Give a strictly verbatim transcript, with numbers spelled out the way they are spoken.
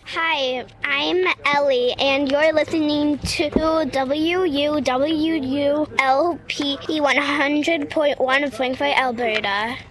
Hi, I'm Ellie, and you're listening to W U W U L P one hundred point one Frankfurt, Alberta.